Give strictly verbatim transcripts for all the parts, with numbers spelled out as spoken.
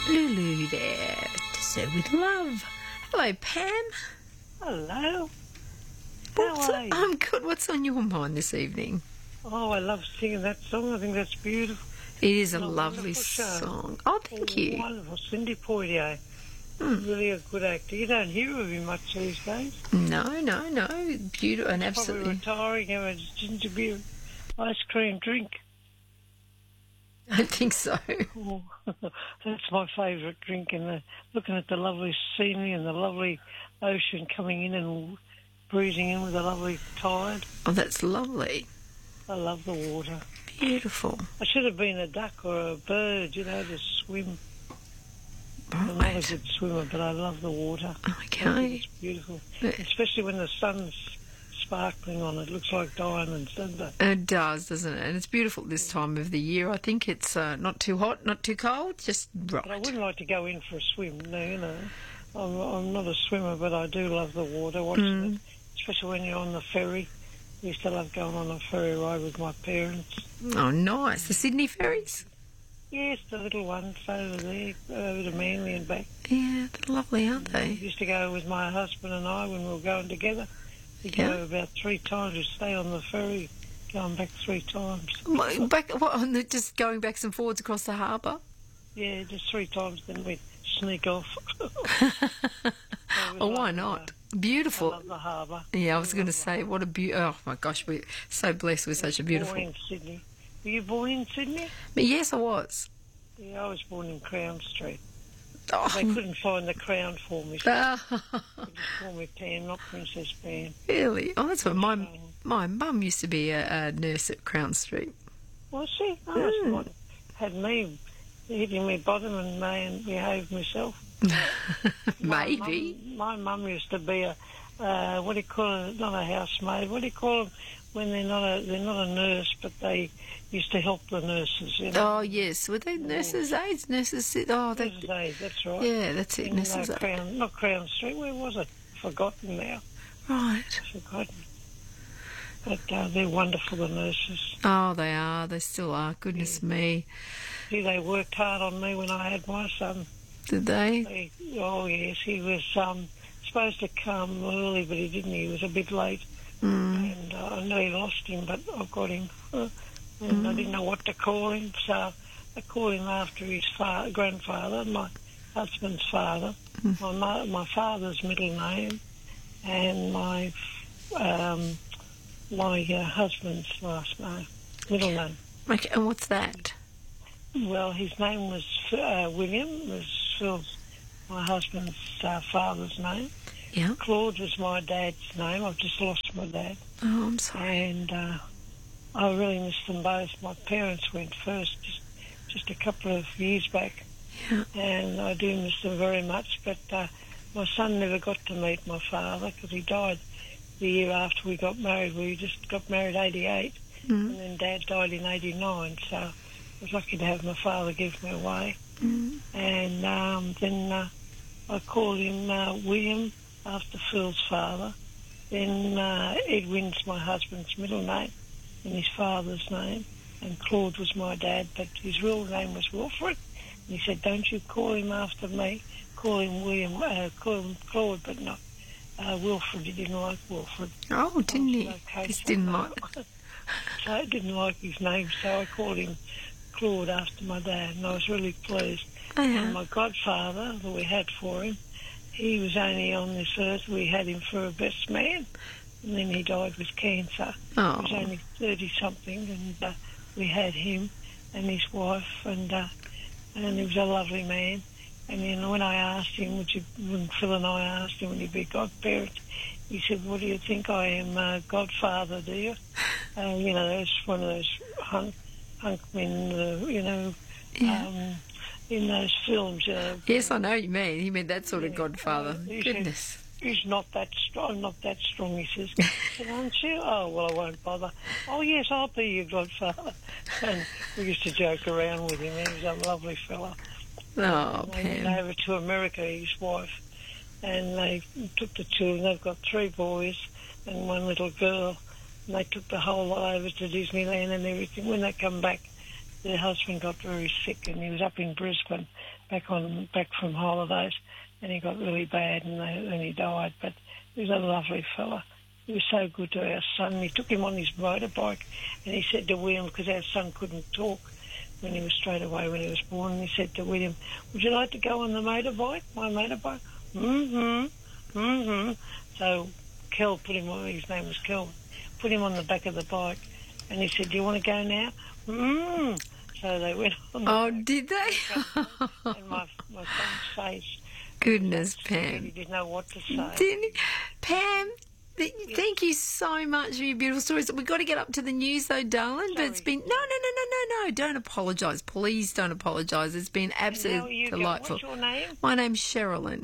Lulu there to serve with love. Hello, Pam. Hello. What's How are you? I'm good. What's on your mind this evening? Oh, I love singing that song. I think that's beautiful. It is a What a lovely wonderful show. song. Oh, thank Oh, you. Wonderful. Cindy Poitier. Hmm. Really a good actor. You don't hear of him much these days. No, no, no. Beautiful and Probably absolutely. retiring and a ginger beer ice cream drink. I don't think so. Oh, that's my favourite drink. And the, looking at the lovely scenery and the lovely ocean coming in and breathing in with a lovely tide. Oh, that's lovely. I love the water. Beautiful. I should have been a duck or a bird, you know, to swim. I'm not a Right. good swimmer, but I love the water. I think Okay. it's beautiful, Yeah. especially when the sun's sparkling on it. It looks like diamonds, doesn't it? It does, doesn't it? And it's beautiful this time of the year. I think it's uh, not too hot, not too cold, just But I right. wouldn't like to go in for a swim. No, you know, I'm, I'm not a swimmer, but I do love the water, watching Mm. it, especially when you're on the ferry. I used to love going on a ferry ride with my parents. Oh, nice. The Sydney ferries? Yes, the little ones over there, over to Manly and back. Yeah, they're lovely, aren't I they? used to go with my husband and I when we were going together. We'd Yeah. go about three times. We'd stay on the ferry, going back three times. What, Back, what, on the, just going backs and forwards across the harbour? Yeah, just three times, then we'd sneak off. Oh, why not? I Beautiful. love the harbour. Yeah, I was going to say, what a beauty. Oh, my gosh, we're so blessed with such a beautiful. Born in Sydney. Were you born in Sydney? But yes, I was. Yeah, I was born in Crown Street. Oh, They couldn't find the crown for me, so ah, they just called me Pam, not Princess Pam. really? Oh, that's what my Um, my mum used to be a, a nurse at Crown Street. Well, see, I was Mm. born, had me hitting me bottom and me behaved myself. Maybe. My mum, my mum used to be a, uh, what do you call it? Not a housemaid. What do you call them when they're not a they're not a nurse, but they used to help the nurses? You know? Oh, yes. Were they nurses' aides? Nurses' oh, they, Nurses' aid, that's right. yeah, that's it. In, Nurses' uh, aid. Crown, not Crown Street. Where was it? Forgotten now. Right. Forgotten. But uh, they're wonderful, the nurses. Oh, they are. They still are. Goodness me. See, they worked hard on me when I had my son. Did they? They, oh yes, he was um, supposed to come early, but he didn't. He was a bit late. Mm. And uh, I nearly lost him, but I've got him. Uh, and I didn't know what to call him, so I called him after his fa- grandfather, my husband's father, my mo- my father's middle name, and my um, my uh, husband's last name, middle name. Okay, and what's that? Well, his name was uh, William, was Phil's, my husband's uh, father's name. Yeah. Claude was my dad's name. I've just lost my dad. Oh, I'm sorry. And uh, I really miss them both. My parents went first just, just a couple of years back. Yeah. And I do miss them very much. But uh, my son never got to meet my father because he died the year after we got married. We just got married eighty-eight. Mm. And then Dad died in eighty-nine. So I was lucky to have my father give me away. Mm. And um, then uh, I called him uh, William after Phil's father. Then uh, Edwin's my husband's middle name and his father's name. And Claude was my dad, but his real name was Wilfred. And he said, don't you call him after me. Call him William, uh, call him Claude, but not uh, Wilfred. He didn't like Wilfred. Oh, didn't he? Okay, Just so didn't I- like. So I didn't like his name, so I called him Claude after my dad, and I was really pleased. Oh, And yeah. my godfather that we had for him, he was only on this earth. We had him for a best man, and then he died with cancer. Oh. He was only thirty-something, and uh, we had him and his wife, and uh, and he was a lovely man. And then when I asked him, which when Phil and I asked him, would he be godparent, he said, what do you think I am, uh, godfather, do you? Uh, you know, that's one of those hunk, hunk men, uh, you know, Yeah. um, in those films. Uh, Yes, I know what you mean. He meant that sort of Yeah. godfather. Uh, he said- Goodness. He's not that strong. I'm not that strong, he says. I said, aren't you? Oh, well, I won't bother. Oh, yes, I'll be your godfather. And we used to joke around with him. He was a lovely fella. Oh, And they went Pam. over to America, his wife, and they took the children. They've got three boys and one little girl. And they took the whole lot over to Disneyland and everything. When they come back, their husband got very sick, and he was up in Brisbane, back on back from holidays, and he got really bad, and then he died. But he was a lovely fella. He was so good to our son. He took him on his motorbike, and he said to William, because our son couldn't talk when he was straight away when he was born, and he said to William, "Would you like to go on the motorbike, my motorbike?" Mm-hmm, mm-hmm. So Kel put him on, his name was Kel, put him on the back of the bike, and he said, "Do you want to go now?" Mm. So they went on the Oh, bike. did they? And my, my son's face. Goodness, He Pam. didn't know what to say. Didn't he? Pam, th- thank you so much for your beautiful stories. We've got to get up to the news, though, darling. But it's been... No, no, no, no, no, no. Don't apologise. Please don't apologise. It's been And how are absolutely you going? delightful. What's your name? My name's Sherilyn.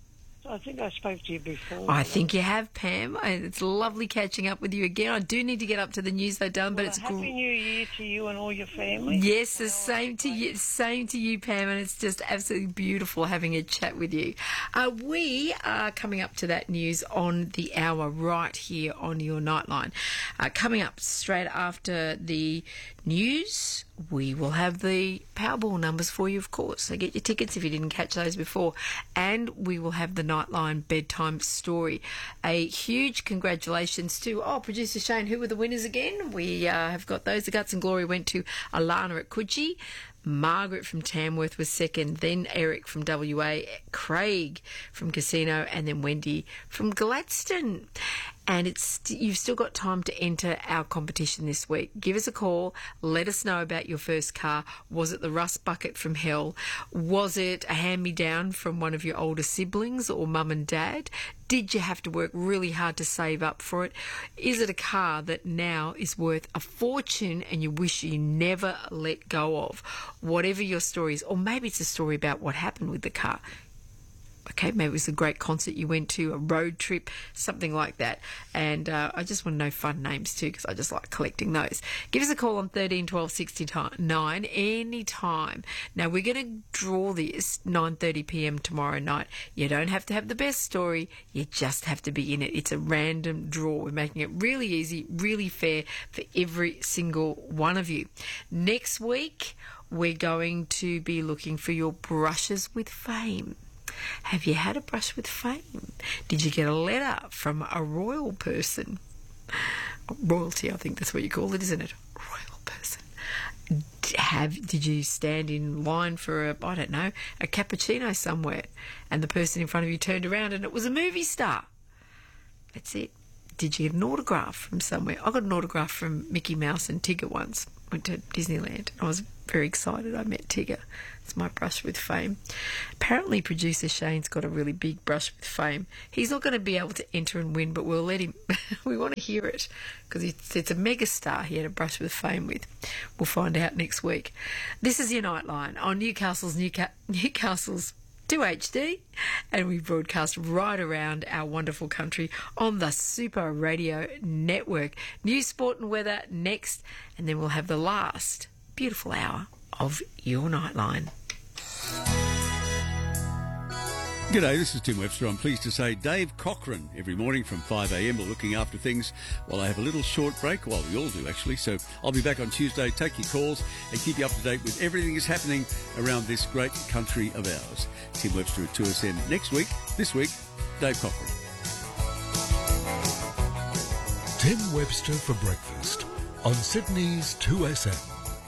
I think I spoke to you before. I think you have, Pam. I- It's lovely catching up with you again. I do need to get up to the news, though, darling, but Well, it's Happy great. New Year to you and all your family. Yes, the And all same to you, same to you, Pam, and it's just absolutely beautiful having a chat with you. Uh, we are coming up to that news on the hour right here on your Nightline. Uh, coming up straight after the news, we will have the Powerball numbers for you, of course. So get your tickets if you didn't catch those before. And we will have the Nightline bedtime story. A huge congratulations to, oh, producer Shane, who were the winners again? We uh, have got those. The Guts and Glory went to Alana at Coogee. Margaret from Tamworth was second, then Eric from W A, Craig from Casino, and then Wendy from Gladstone. And it's you've still got time to enter our competition this week. Give us a call. Let us know about your first car. Was it the rust bucket from hell? Was it a hand-me-down from one of your older siblings or mum and dad? Did you have to work really hard to save up for it? Is it a car that now is worth a fortune and you wish you never let go of? Whatever your story is, or maybe it's a story about what happened with the car. Okay, maybe it was a great concert you went to, a road trip, something like that. And uh, I just want to know fun names too, because I just like collecting those. Give us a call on thirteen twelve sixty-nine anytime. Now, we're going to draw this nine thirty p m tomorrow night. You don't have to have the best story. You just have to be in it. It's a random draw. We're making it really easy, really fair for every single one of you. Next week, we're going to be looking for your brushes with fame. Have you had a brush with fame? Did you get a letter from a royal person? Royalty, I think that's what you call it, isn't it? Royal person. Have did you stand in line for a, I don't know, a cappuccino somewhere, and the person in front of you turned around and it was a movie star? That's it. Did you get an autograph from somewhere? I got an autograph from Mickey Mouse and Tigger once. Went to Disneyland. I was very excited. I met Tigger. It's my brush with fame. Apparently, producer Shane's got a really big brush with fame. He's not going to be able to enter and win, but we'll let him. We want to hear it because it's, it's a mega star he had a brush with fame with. We'll find out next week. This is your Nightline on Newcastle's Newca- Newcastle's two H D, and we broadcast right around our wonderful country on the Super Radio Network. News, sport and weather next, and then we'll have the last beautiful hour of your Nightline. G'day, this is Tim Webster. I'm pleased to say Dave Cochran every morning from five a m We're looking after things while I have a little short break. Well, we all do, actually. So I'll be back on Tuesday, take your calls and keep you up to date with everything that's happening around this great country of ours. Tim Webster at two S M next week. This week, Dave Cochran. Tim Webster for breakfast on Sydney's two S M.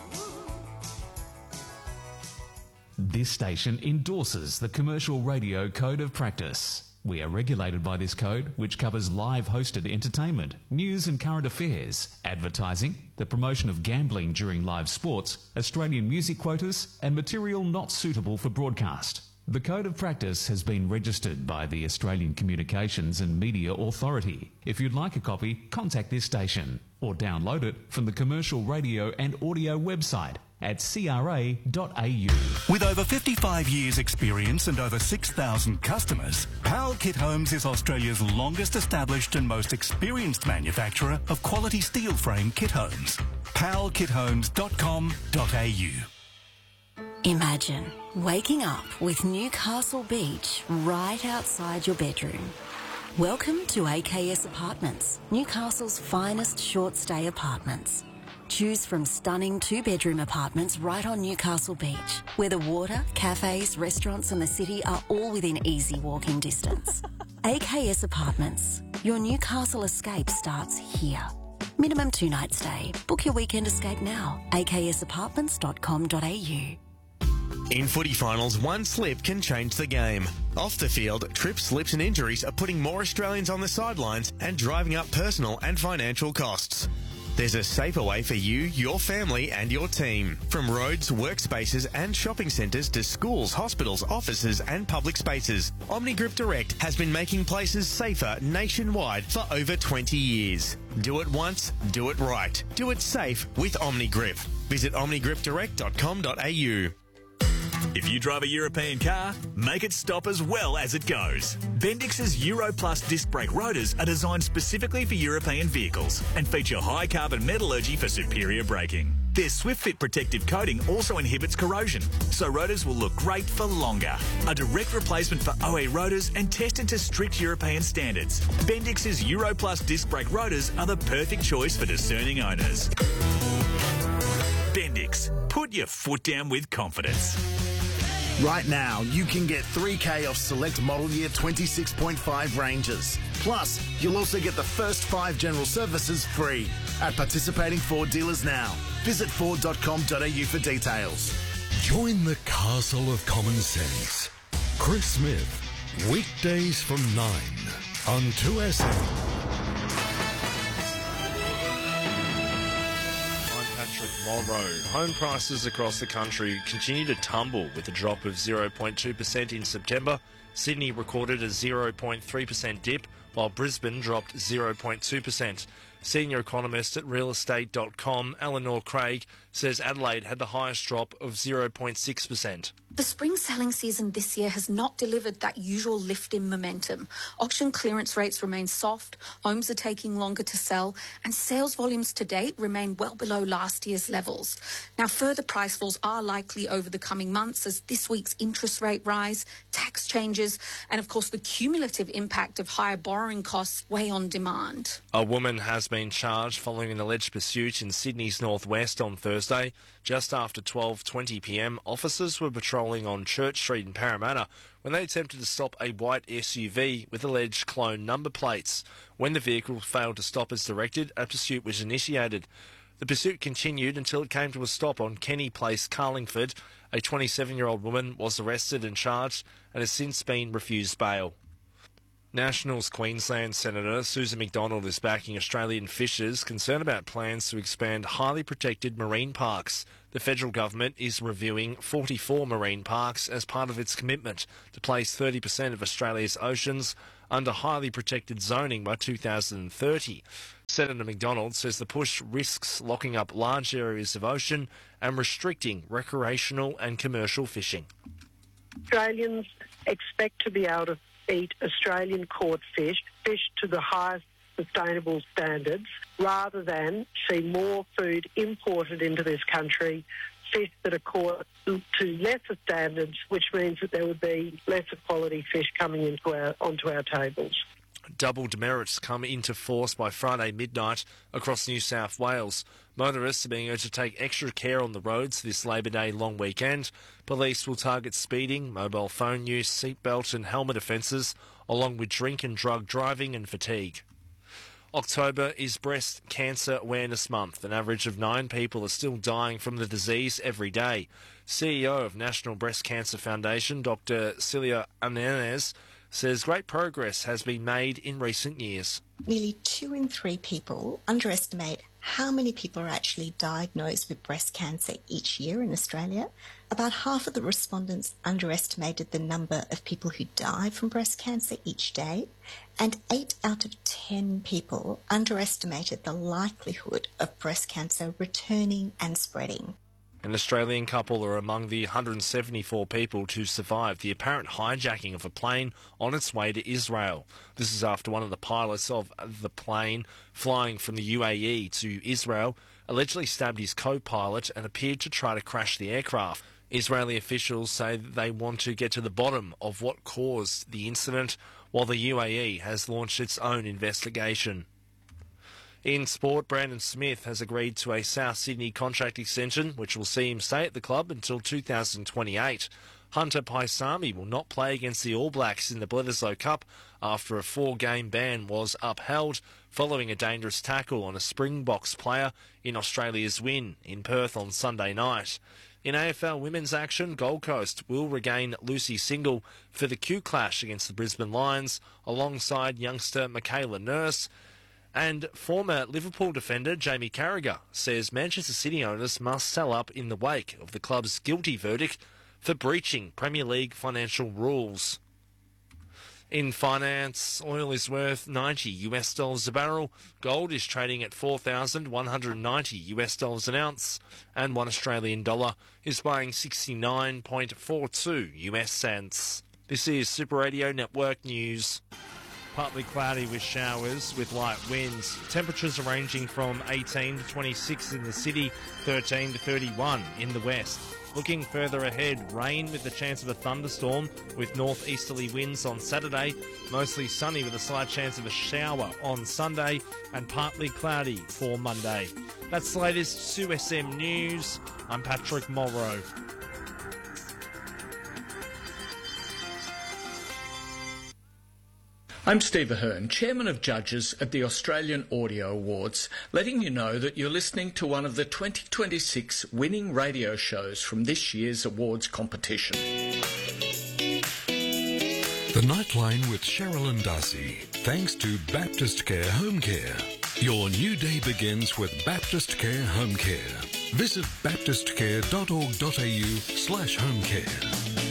This station endorses the Commercial Radio Code of Practice. We are regulated by this code, which covers live hosted entertainment, news and current affairs, advertising, the promotion of gambling during live sports, Australian music quotas, and material not suitable for broadcast. The Code of Practice has been registered by the Australian Communications and Media Authority. If you'd like a copy, contact this station or download it from the Commercial Radio and Audio website at c r a dot a u. With over fifty-five years experience and over six thousand customers, Powell Kit Homes is Australia's longest established and most experienced manufacturer of quality steel frame kit homes. powell kit homes dot com dot a u. Imagine waking up with Newcastle Beach right outside your bedroom. Welcome to A K S Apartments, Newcastle's finest short stay apartments. Choose from stunning two-bedroom apartments right on Newcastle Beach, where the water, cafes, restaurants and the city are all within easy walking distance. A K S Apartments. Your Newcastle escape starts here. Minimum two-night stay. Book your weekend escape now. a k s apartments dot com dot a u. In footy finals, one slip can change the game. Off the field, trips, slips and injuries are putting more Australians on the sidelines and driving up personal and financial costs. There's a safer way for you, your family and your team. From roads, workspaces and shopping centres to schools, hospitals, offices and public spaces, OmniGrip Direct has been making places safer nationwide for over twenty years. Do it once, do it right. Do it safe with OmniGrip. Visit omni grip direct dot com dot a u. If you drive a European car, make it stop as well as it goes. Bendix's Euro Plus disc brake rotors are designed specifically for European vehicles and feature high carbon metallurgy for superior braking. Their SwiftFit protective coating also inhibits corrosion, so rotors will look great for longer. A direct replacement for O E rotors and tested to strict European standards. Bendix's Euro Plus disc brake rotors are the perfect choice for discerning owners. Bendix, put your foot down with confidence. Right now, you can get three K off select model year twenty-six point five Rangers. Plus, you'll also get the first five general services free at participating Ford dealers now. Visit ford dot com dot a u for details. Join the castle of common sense. Chris Smith, weekdays from nine on two S M. Tomorrow, home prices across the country continue to tumble with a drop of zero point two percent in September. Sydney recorded a zero point three percent dip, while Brisbane dropped zero point two percent. Senior economist at real estate dot com, Eleanor Craig, says Adelaide had the highest drop of zero point six percent. The spring selling season this year has not delivered that usual lift in momentum. Auction clearance rates remain soft, homes are taking longer to sell, and sales volumes to date remain well below last year's levels. Now, further price falls are likely over the coming months as this week's interest rate rise, tax changes, and of course the cumulative impact of higher borrowing costs weigh on demand. A woman has been charged following an alleged pursuit in Sydney's northwest on Thursday. Just after twelve twenty p m, officers were patrolling on Church Street in Parramatta when they attempted to stop a white S U V with alleged clone number plates. When the vehicle failed to stop as directed, a pursuit was initiated. The pursuit continued until it came to a stop on Kenny Place, Carlingford. A twenty-seven-year-old woman was arrested and charged and has since been refused bail. Nationals Queensland Senator Susan McDonald is backing Australian fishers concerned about plans to expand highly protected marine parks. The federal government is reviewing forty-four marine parks as part of its commitment to place thirty percent of Australia's oceans under highly protected zoning by two thousand thirty. Senator McDonald says the push risks locking up large areas of ocean and restricting recreational and commercial fishing. Australians expect to be able to eat Australian caught fish, fish to the highest sustainable standards, rather than see more food imported into this country, fish that are caught to lesser standards, which means that there would be lesser quality fish coming into our onto our tables. Double demerits come into force by Friday midnight across New South Wales. Motorists are being urged to take extra care on the roads this Labor Day long weekend. Police will target speeding, mobile phone use, seatbelt and helmet offences, along with drink and drug driving and fatigue. October is Breast Cancer Awareness Month. An average of nine people are still dying from the disease every day. C E O of National Breast Cancer Foundation, Doctor Celia Ananez, says great progress has been made in recent years. Nearly two in three people underestimate how many people are actually diagnosed with breast cancer each year in Australia. About half of the respondents underestimated the number of people who die from breast cancer each day, and eight out of ten people underestimated the likelihood of breast cancer returning and spreading. An Australian couple are among the one hundred seventy-four people to survive the apparent hijacking of a plane on its way to Israel. This is after one of the pilots of the plane flying from the U A E to Israel allegedly stabbed his co-pilot and appeared to try to crash the aircraft. Israeli officials say that they want to get to the bottom of what caused the incident, while the U A E has launched its own investigation. In sport, Brandon Smith has agreed to a South Sydney contract extension, which will see him stay at the club until two thousand twenty-eight. Hunter Paisami will not play against the All Blacks in the Bledisloe Cup after a four-game ban was upheld following a dangerous tackle on a Springboks player in Australia's win in Perth on Sunday night. In A F L women's action, Gold Coast will regain Lucy Single for the Q Clash against the Brisbane Lions, alongside youngster Michaela Nurse. And former Liverpool defender Jamie Carragher says Manchester City owners must sell up in the wake of the club's guilty verdict for breaching Premier League financial rules. In finance, oil is worth ninety US dollars a barrel, gold is trading at four thousand one hundred ninety US dollars an ounce, and one Australian dollar is buying sixty-nine point four two US cents. This is Super Radio Network News. Partly cloudy with showers with light winds. Temperatures are ranging from eighteen to twenty-six in the city, thirteen to thirty-one in the west. Looking further ahead, rain with the chance of a thunderstorm with northeasterly winds on Saturday, mostly sunny with a slight chance of a shower on Sunday, and partly cloudy for Monday. That's the latest S U S M News. I'm Patrick Morrow. I'm Steve Ahern, Chairman of Judges at the Australian Audio Awards, letting you know that you're listening to one of the twenty twenty-six winning radio shows from this year's awards competition. The Nightline with Cheryl and Darcy, thanks to Baptist Care Home Care. Your new day begins with Baptist Care Home Care. Visit baptistcare.org.au slash home care.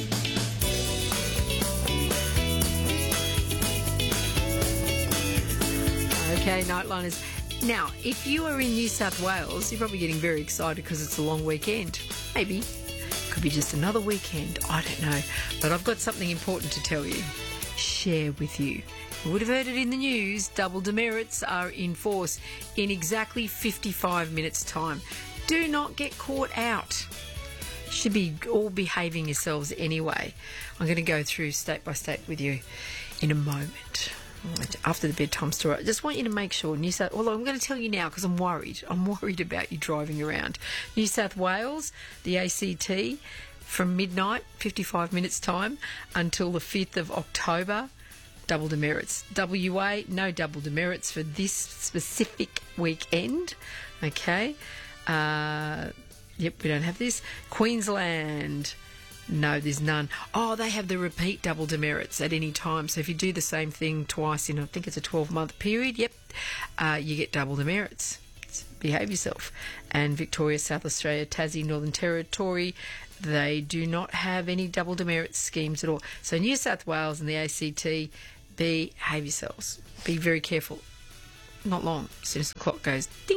Okay, Nightliners. Now, if you are in New South Wales, you're probably getting very excited because it's a long weekend. Maybe. Could be just another weekend. I don't know. But I've got something important to tell you. Share with you. You would have heard it in the news. Double demerits are in force in exactly fifty-five minutes' time. Do not get caught out. Should be all behaving yourselves anyway. I'm going to go through state by state with you in a moment. After the bedtime story, I just want you to make sure New South. Although I'm going to tell you now because I'm worried. I'm worried about you driving around. New South Wales, the A C T, from midnight, fifty-five minutes time, until the fifth of October, double demerits. W A, no double demerits for this specific weekend. Okay. Uh, yep, we don't have this. Queensland. No, there's none. Oh, they have the repeat double demerits at any time. So if you do the same thing twice in, I think it's a twelve-month period, yep, uh, you get double demerits. Behave yourself. And Victoria, South Australia, Tassie, Northern Territory, they do not have any double demerit schemes at all. So New South Wales and the A C T, behave yourselves. Be very careful. Not long. As soon as the clock goes ding,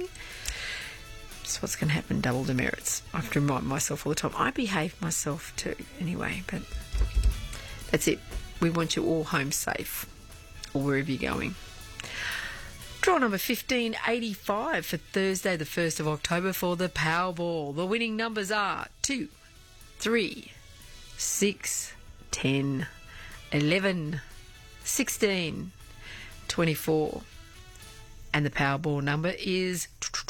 that's what's going to happen, double demerits. I have to remind myself all the time. I behave myself too, anyway, but that's it. We want you all home safe, or wherever you're going. Draw number fifteen eighty-five for Thursday, the first of October, for the Powerball. The winning numbers are two, three, six, ten, eleven, sixteen, twenty-four. And the Powerball number is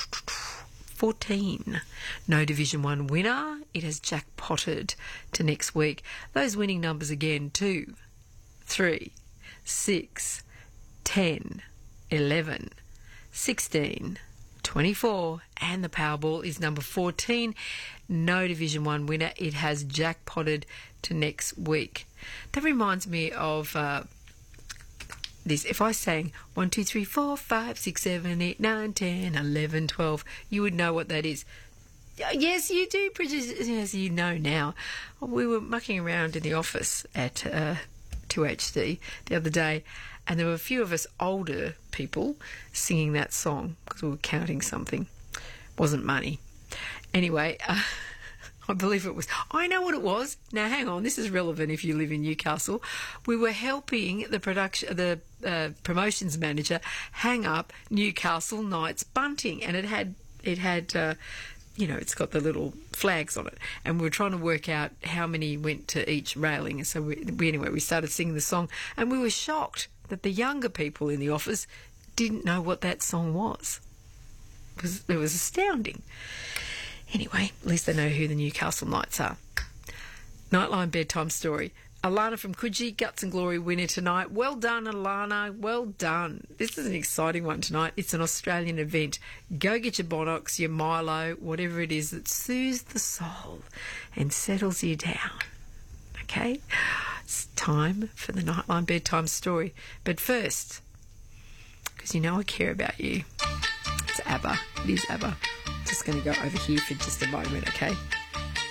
fourteen. No Division one winner. It has jackpotted to next week. Those winning numbers again: two, three, six, ten, eleven, sixteen, twenty-four, and the Powerball is number fourteen. No Division one winner. It has jackpotted to next week. That reminds me of uh, this. If I sang one, two, three, four, five, six, seven, eight, nine, ten, eleven, twelve, you would know what that is. Yes, you do, Bridget. Yes, you know now. We were mucking around in the office at uh, two H D the other day, and there were a few of us older people singing that song because we were counting something. Wasn't money. Anyway, uh, I believe it was. I know what it was. Now, hang on. This is relevant if you live in Newcastle. We were helping the production, the uh, promotions manager hang up Newcastle Knights bunting, and it had it had. Uh, you know, it's got the little flags on it, and we were trying to work out how many went to each railing. And so we, we anyway, we started singing the song, and we were shocked that the younger people in the office didn't know what that song was. It was, it was astounding. Anyway, at least they know who the Newcastle Knights are. Nightline bedtime story. Alana from Coogee, Guts and Glory winner tonight. Well done, Alana. Well done. This is an exciting one tonight. It's an Australian event. Go get your Bonox, your Milo, whatever it is that soothes the soul and settles you down. Okay? It's time for the Nightline bedtime story. But first, because you know I care about you, it's ABBA. It is ABBA. Just going to go over here for just a moment, okay?